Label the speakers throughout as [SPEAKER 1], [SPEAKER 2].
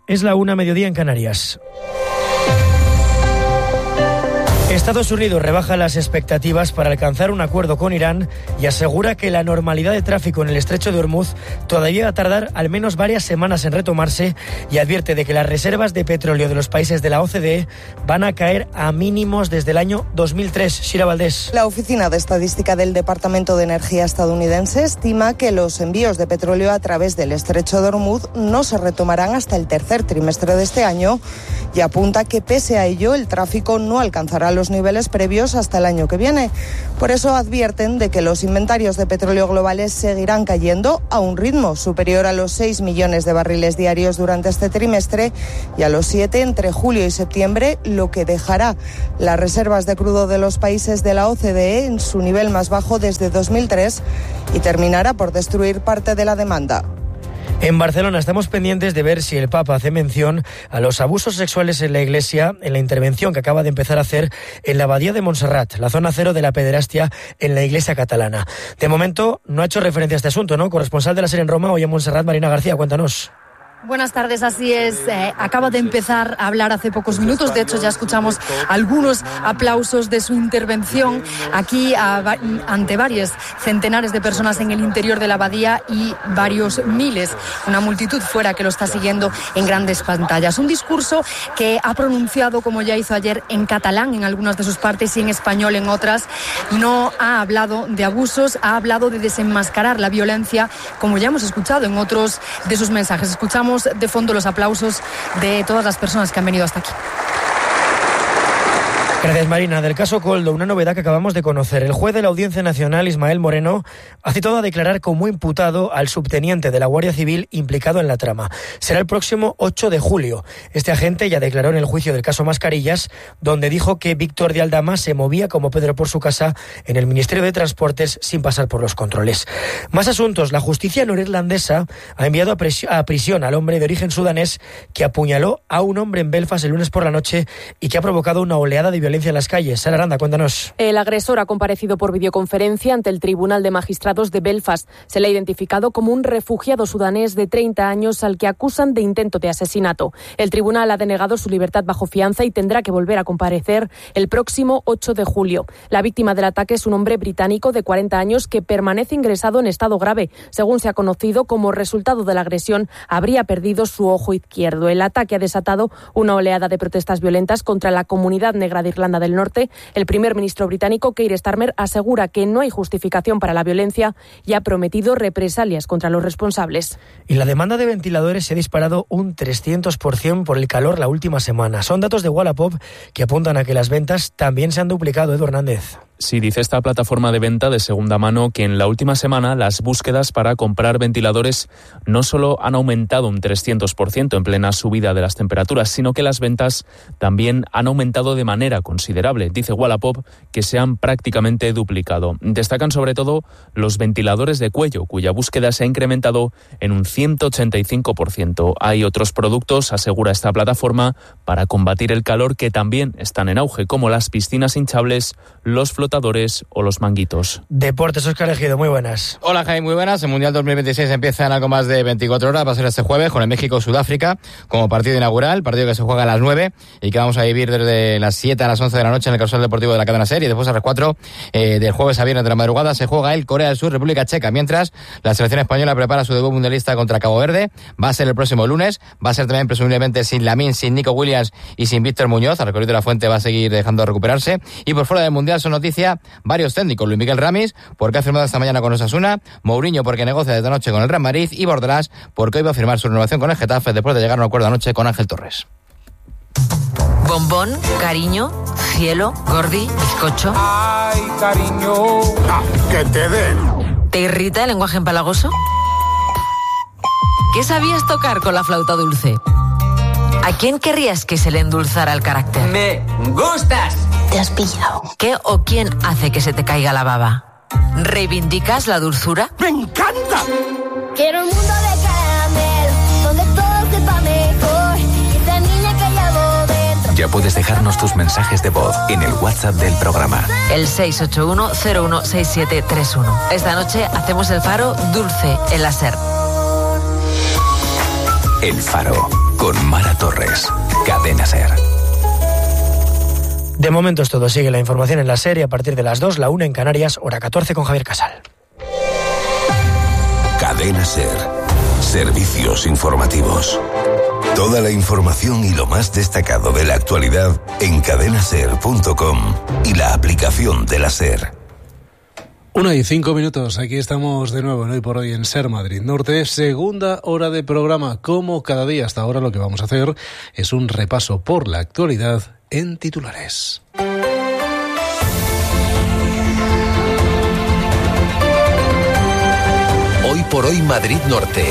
[SPEAKER 1] Es la 1:00 en Canarias. Estados Unidos rebaja las expectativas para alcanzar un acuerdo con Irán y asegura que la normalidad de tráfico en el estrecho de Hormuz todavía va a tardar al menos varias semanas en retomarse y advierte de que las reservas de petróleo de los países de la OCDE van a caer a mínimos desde el año 2003. Shira Valdés.
[SPEAKER 2] La Oficina de Estadística del Departamento de Energía estadounidense estima que los envíos de petróleo a través del estrecho de Hormuz no se retomarán hasta el tercer trimestre de este año y apunta que pese a ello el tráfico no alcanzará los niveles previos hasta el año que viene. Por eso advierten de que los inventarios de petróleo globales seguirán cayendo a un ritmo superior a los 6 millones de barriles diarios durante este trimestre y a los 7 entre julio y septiembre, lo que dejará las reservas de crudo de los países de la OCDE en su nivel más bajo desde 2003 y terminará por destruir parte de la demanda.
[SPEAKER 1] En Barcelona estamos pendientes de ver si el Papa hace mención a los abusos sexuales en la Iglesia en la intervención que acaba de empezar a hacer en la Abadía de Montserrat, la zona cero de la pederastia en la Iglesia catalana. De momento no ha hecho referencia a este asunto, ¿no? Corresponsal de la SER en Roma, hoy en Montserrat, Marina García, cuéntanos.
[SPEAKER 3] Buenas tardes, así es. Acaba de empezar a hablar hace pocos minutos. De hecho, ya escuchamos algunos aplausos de su intervención aquí ante varios centenares de personas en el interior de la abadía y varios miles, una multitud fuera que lo está siguiendo en grandes pantallas. Un discurso que ha pronunciado, como ya hizo ayer, en catalán en algunas de sus partes y en español en otras. No ha hablado de abusos, ha hablado de desenmascarar la violencia, como ya hemos escuchado en otros de sus mensajes. Escuchamos de fondo los aplausos de todas las personas que han venido hasta aquí.
[SPEAKER 1] Gracias, Marina. Del caso Koldo, una novedad que acabamos de conocer. El juez de la Audiencia Nacional, Ismael Moreno, ha citado a declarar como imputado al subteniente de la Guardia Civil implicado en la trama. Será el próximo 8 de julio. Este agente ya declaró en el juicio del caso Mascarillas, donde dijo que Víctor de Aldama se movía como Pedro por su casa en el Ministerio de Transportes sin pasar por los controles. Más asuntos. La justicia norirlandesa ha enviado a prisión al hombre de origen sudanés que apuñaló a un hombre en Belfast el lunes por la noche y que ha provocado una oleada de violencia en las calles. Sara Aranda, cuéntanos.
[SPEAKER 4] El agresor ha comparecido por videoconferencia ante el Tribunal de Magistrados de Belfast. Se le ha identificado como un refugiado sudanés de 30 años al que acusan de intento de asesinato. El tribunal ha denegado su libertad bajo fianza y tendrá que volver a comparecer el próximo 8 de julio. La víctima del ataque es un hombre británico de 40 años que permanece ingresado en estado grave. Según se ha conocido, como resultado de la agresión, habría perdido su ojo izquierdo. El ataque ha desatado una oleada de protestas violentas contra la comunidad negra de Irlanda del Norte. El primer ministro británico, Keir Starmer, asegura que no hay justificación para la violencia y ha prometido represalias contra los responsables.
[SPEAKER 1] Y la demanda de ventiladores se ha disparado un 300% por el calor la última semana. Son datos de Wallapop que apuntan a que las ventas también se han duplicado. Edu Hernández.
[SPEAKER 5] Sí, dice esta plataforma de venta de segunda mano que en la última semana las búsquedas para comprar ventiladores no solo han aumentado un 300% en plena subida de las temperaturas, sino que las ventas también han aumentado de manera considerable. Dice Wallapop que se han prácticamente duplicado. Destacan sobre todo los ventiladores de cuello, cuya búsqueda se ha incrementado en un 185%. Hay otros productos, asegura esta plataforma, para combatir el calor que también están en auge, como las piscinas hinchables, los flotadores o los manguitos.
[SPEAKER 1] Deportes, Óscar Ejido, muy buenas.
[SPEAKER 6] Hola, Jaime, muy buenas. El Mundial 2026 empieza en algo más de 24 horas. Va a ser este jueves con el México-Sudáfrica como partido inaugural, partido que se juega a las 9 y que vamos a vivir desde las 7 a las 11 de la noche en el Causal Deportivo de la cadena SER, y después a las 4 del jueves a viernes de la madrugada se juega el Corea del Sur, República Checa, mientras la selección española prepara su debut mundialista contra Cabo Verde. Va a ser el próximo lunes, va a ser también presumiblemente sin Lamine, sin Nico Williams y sin Víctor Muñoz. El recorrido de la Fuente va a seguir dejando de recuperarse. Y por fuera del Mundial son noticia varios técnicos: Luis Miguel Ramis, porque ha firmado esta mañana con Osasuna; Mourinho, porque negocia desde anoche con el Real Madrid; y Bordalás, porque hoy va a firmar su renovación con el Getafe después de llegar a un acuerdo anoche con Ángel Torres.
[SPEAKER 7] Bombón, cariño, cielo, gordi, bizcocho.
[SPEAKER 8] Ay, cariño, que te den.
[SPEAKER 7] ¿Te irrita el lenguaje empalagoso? ¿Qué sabías tocar con la flauta dulce? ¿A quién querrías que se le endulzara el carácter?
[SPEAKER 8] Me gustas.
[SPEAKER 7] ¿Te has pillado? ¿Qué o quién hace que se te caiga la baba? ¿Reivindicas la dulzura?
[SPEAKER 8] ¡Me encanta!
[SPEAKER 9] Quiero un mundo de caramelo, donde todo sepa mejor. Y esa niña que llevo dentro.
[SPEAKER 10] Ya puedes dejarnos tus mensajes de voz en el WhatsApp del programa.
[SPEAKER 7] El 681-016731. Esta noche hacemos el Faro dulce en la SER.
[SPEAKER 10] El Faro. con Mara Torres. Cadena SER.
[SPEAKER 1] De momento es todo. Sigue la información en la SER y a partir de las 2, la 1 en Canarias, hora 14 con Javier Casal.
[SPEAKER 11] Cadena SER. Servicios informativos. Toda la información y lo más destacado de la actualidad en cadenaser.com y la aplicación de la SER.
[SPEAKER 12] 1:05. Aquí estamos de nuevo en Hoy por Hoy en SER Madrid Norte. Segunda hora de programa. Como cada día hasta ahora, lo que vamos a hacer es un repaso por la actualidad en titulares.
[SPEAKER 11] Hoy por Hoy Madrid Norte.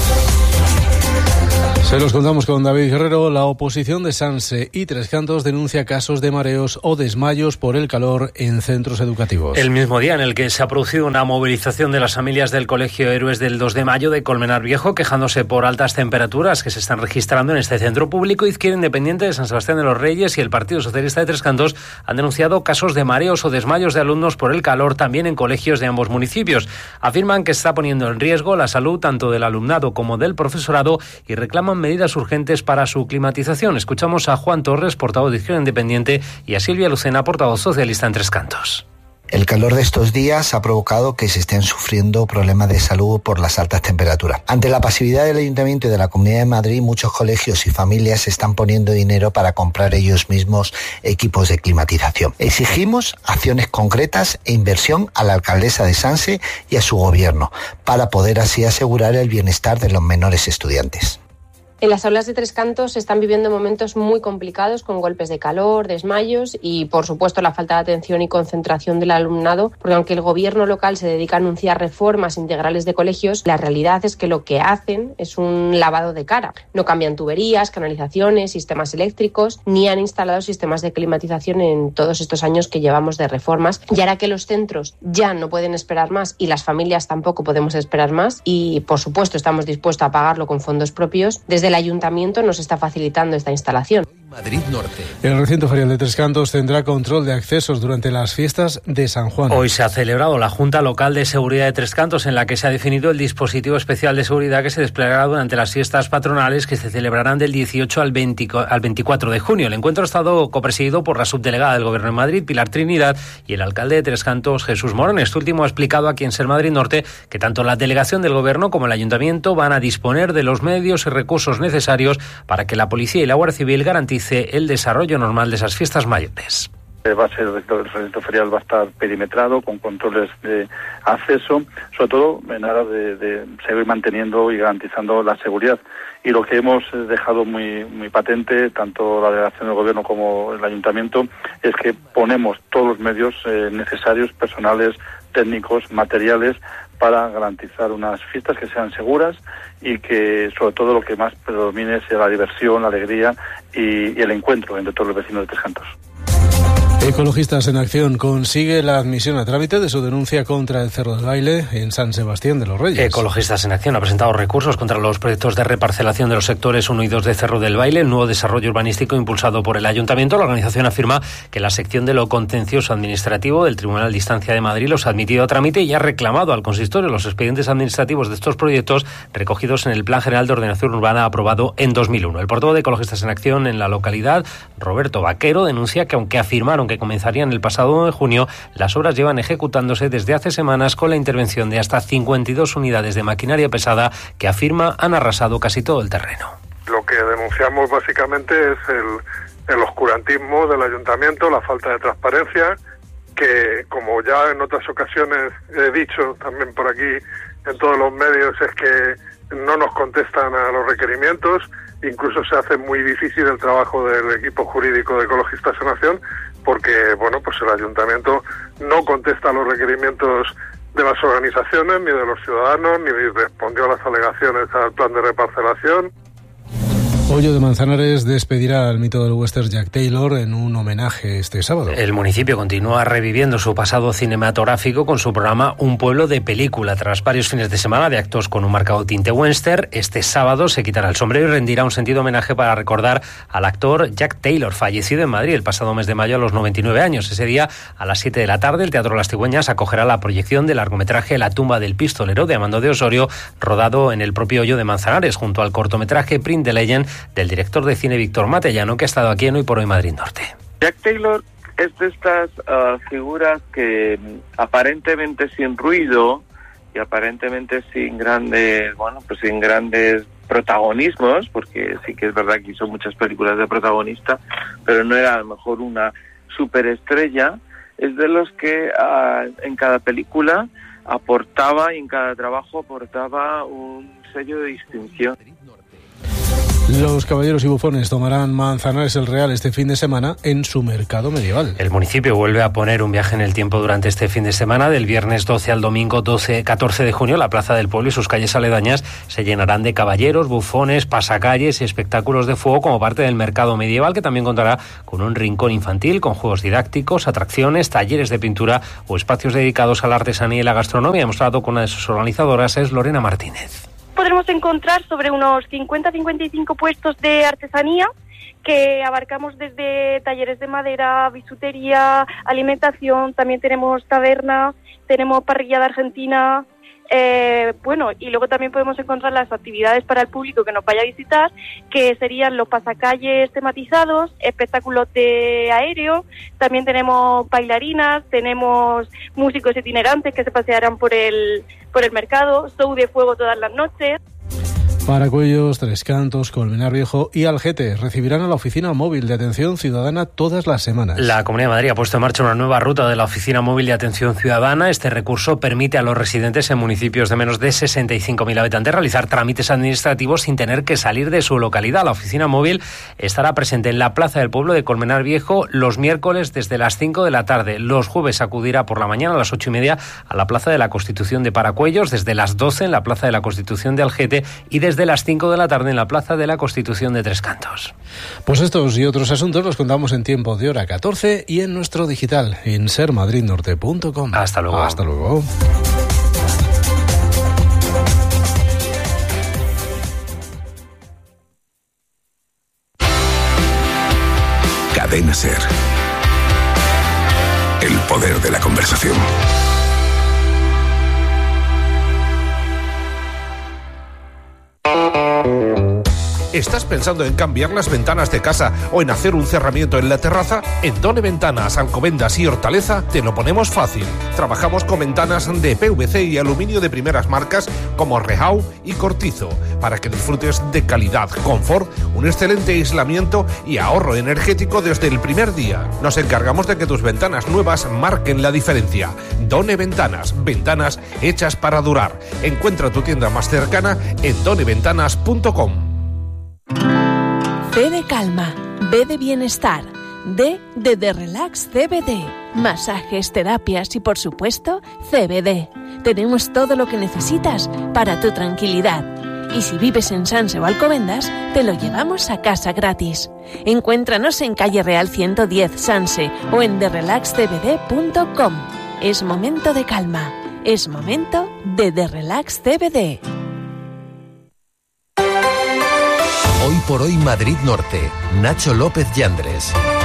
[SPEAKER 12] Se los contamos con David Guerrero. La oposición de Sanse y Tres Cantos denuncia casos de mareos o desmayos por el calor en centros educativos.
[SPEAKER 13] El mismo día en el que se ha producido una movilización de las familias del Colegio Héroes del 2 de mayo de Colmenar Viejo, quejándose por altas temperaturas que se están registrando en este centro público. Izquierda Independiente de San Sebastián de los Reyes y el Partido Socialista de Tres Cantos han denunciado casos de mareos o desmayos de alumnos por el calor también en colegios de ambos municipios. Afirman que se está poniendo en riesgo la salud tanto del alumnado como del profesorado y reclaman medidas urgentes para su climatización. Escuchamos a Juan Torres, portavoz de Izquierda Independiente, y a Silvia Lucena, portavoz socialista en Tres Cantos.
[SPEAKER 14] El calor de estos días ha provocado que se estén sufriendo problemas de salud por las altas temperaturas. Ante la pasividad del Ayuntamiento y de la Comunidad de Madrid, muchos colegios y familias están poniendo dinero para comprar ellos mismos equipos de climatización. Exigimos acciones concretas e inversión a la alcaldesa de Sanse y a su gobierno para poder así asegurar el bienestar de los menores estudiantes.
[SPEAKER 15] En las aulas de Tres Cantos se están viviendo momentos muy complicados con golpes de calor, desmayos y, por supuesto, la falta de atención y concentración del alumnado, porque aunque el gobierno local se dedica a anunciar reformas integrales de colegios, la realidad es que lo que hacen es un lavado de cara. No cambian tuberías, canalizaciones, sistemas eléctricos, ni han instalado sistemas de climatización en todos estos años que llevamos de reformas. Y ahora que los centros ya no pueden esperar más y las familias tampoco podemos esperar más y, por supuesto, estamos dispuestos a pagarlo con fondos propios, desde el Ayuntamiento nos está facilitando esta instalación.
[SPEAKER 11] Madrid Norte.
[SPEAKER 12] El recinto ferial de Tres Cantos tendrá control de accesos durante las fiestas de San Juan.
[SPEAKER 13] Hoy se ha celebrado la Junta Local de Seguridad de Tres Cantos, en la que se ha definido el dispositivo especial de seguridad que se desplegará durante las fiestas patronales que se celebrarán del 18 al 24 de junio. El encuentro ha estado copresidido por la subdelegada del Gobierno de Madrid, Pilar Trinidad, y el alcalde de Tres Cantos, Jesús Morón. Este último ha explicado aquí en SER Madrid Norte que tanto la delegación del Gobierno como el Ayuntamiento van a disponer de los medios y recursos necesarios para que la Policía y la Guardia Civil garanticen el desarrollo normal de esas fiestas mayores.
[SPEAKER 16] El recinto ferial va a estar perimetrado con controles de acceso, sobre todo en aras de seguir manteniendo y garantizando la seguridad. Y lo que hemos dejado muy patente, tanto la delegación del Gobierno como el Ayuntamiento, es que ponemos todos los medios necesarios, personales, técnicos, materiales, para garantizar unas fiestas que sean seguras y que sobre todo lo que más predomine sea la diversión, la alegría y el encuentro entre todos los vecinos de Tres Cantos.
[SPEAKER 12] Ecologistas en Acción consigue la admisión a trámite de su denuncia contra el Cerro del Baile en San Sebastián de los Reyes.
[SPEAKER 13] Ecologistas en Acción ha presentado recursos contra los proyectos de reparcelación de los sectores 1 y 2 de Cerro del Baile, el nuevo desarrollo urbanístico impulsado por el Ayuntamiento. La organización afirma que la sección de lo contencioso administrativo del Tribunal de Instancia de Madrid los ha admitido a trámite y ha reclamado al consistorio los expedientes administrativos de estos proyectos recogidos en el Plan General de Ordenación Urbana aprobado en 2001. El portavoz de Ecologistas en Acción en la localidad, Roberto Vaquero, denuncia que aunque afirmaron que comenzarían el pasado 1 de junio, las obras llevan ejecutándose desde hace semanas con la intervención de hasta 52 unidades de maquinaria pesada que afirma han arrasado casi todo el terreno.
[SPEAKER 17] Lo que denunciamos básicamente es el oscurantismo del Ayuntamiento, la falta de transparencia, que como ya en otras ocasiones he dicho también por aquí en todos los medios, es que no nos contestan a los requerimientos, incluso se hace muy difícil el trabajo del equipo jurídico de Ecologistas en Acción, porque pues el Ayuntamiento no contesta a los requerimientos de las organizaciones ni de los ciudadanos, ni respondió a las alegaciones al plan de reparcelación.
[SPEAKER 12] Hoyo de Manzanares despedirá al mito del western Jack Taylor en un homenaje este sábado.
[SPEAKER 13] El municipio continúa reviviendo su pasado cinematográfico con su programa Un pueblo de película. Tras varios fines de semana de actos con un marcado tinte western, este sábado se quitará el sombrero y rendirá un sentido homenaje para recordar al actor Jack Taylor, fallecido en Madrid el pasado mes de mayo a los 99 años. Ese día, a las 7 de la tarde, el Teatro Las Cigüeñas acogerá la proyección del largometraje La tumba del pistolero de Amando de Osorio, rodado en el propio Hoyo de Manzanares, junto al cortometraje Print the Legend del director de cine Víctor Matellano, que ha estado aquí en Hoy por Hoy Madrid Norte.
[SPEAKER 18] Jack Taylor es de estas figuras que aparentemente sin ruido y aparentemente sin grandes protagonismos, porque sí que es verdad que hizo muchas películas de protagonista, pero no era a lo mejor una superestrella. Es de los que en cada película aportaba y en cada trabajo aportaba un sello de distinción.
[SPEAKER 12] Los caballeros y bufones tomarán Manzanares el Real este fin de semana en su mercado medieval.
[SPEAKER 13] El municipio vuelve a poner un viaje en el tiempo durante este fin de semana. Del viernes 12 al domingo 14 de junio, la Plaza del Pueblo y sus calles aledañas se llenarán de caballeros, bufones, pasacalles y espectáculos de fuego como parte del mercado medieval, que también contará con un rincón infantil, con juegos didácticos, atracciones, talleres de pintura o espacios dedicados a la artesanía y la gastronomía. Hemos hablado con una de sus organizadoras, es Lorena Martínez.
[SPEAKER 19] Podremos encontrar sobre unos 50-55 puestos de artesanía que abarcamos desde talleres de madera, bisutería, alimentación, también tenemos taberna, tenemos parrillada argentina, y luego también podemos encontrar las actividades para el público que nos vaya a visitar, que serían los pasacalles tematizados, espectáculos de aéreo, también tenemos bailarinas, tenemos músicos itinerantes que se pasearán por el mercado, show de fuego todas las noches.
[SPEAKER 12] Paracuellos, Tres Cantos, Colmenar Viejo y Algete recibirán a la Oficina Móvil de Atención Ciudadana todas las semanas.
[SPEAKER 13] La Comunidad de Madrid ha puesto en marcha una nueva ruta de la Oficina Móvil de Atención Ciudadana. Este recurso permite a los residentes en municipios de menos de 65.000 habitantes realizar trámites administrativos sin tener que salir de su localidad. La Oficina Móvil estará presente en la Plaza del Pueblo de Colmenar Viejo los miércoles desde las 5 de la tarde. Los jueves acudirá por la mañana a las 8:30 a la Plaza de la Constitución de Paracuellos, desde las 12 en la Plaza de la Constitución de Algete y desde las 5 de la tarde en la Plaza de la Constitución de Tres Cantos.
[SPEAKER 12] Pues estos y otros asuntos los contamos en tiempo de hora 14 y en nuestro digital en sermadridnorte.com.
[SPEAKER 13] Hasta luego.
[SPEAKER 12] Hasta luego.
[SPEAKER 11] Cadena Ser. El poder de la conversación.
[SPEAKER 20] ¿Estás pensando en cambiar las ventanas de casa o en hacer un cerramiento en la terraza? En Done Ventanas, Alcobendas y Hortaleza te lo ponemos fácil. Trabajamos con ventanas de PVC y aluminio de primeras marcas como Rehau y Cortizo para que disfrutes de calidad, confort, un excelente aislamiento y ahorro energético desde el primer día. Nos encargamos de que tus ventanas nuevas marquen la diferencia. Done Ventanas, ventanas hechas para durar. Encuentra tu tienda más cercana en doneventanas.com.
[SPEAKER 21] C de calma, B de bienestar, D de Relax CBD, masajes, terapias y por supuesto CBD. Tenemos todo lo que necesitas para tu tranquilidad. Y si vives en Sanse o Alcobendas, te lo llevamos a casa gratis. Encuéntranos en Calle Real 110 Sanse o en therelaxcbd.com. Es momento de calma, es momento de Relax CBD.
[SPEAKER 22] Hoy por Hoy Madrid Norte, Nacho López Yandres.